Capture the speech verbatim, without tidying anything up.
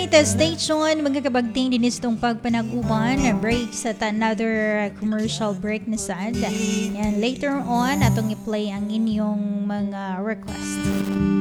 Alright, uh, stay tuned mga kabagting dinis tong pagpanag-uban. Break sa another commercial break na sad. And later on, atong i-play ang inyong mga request.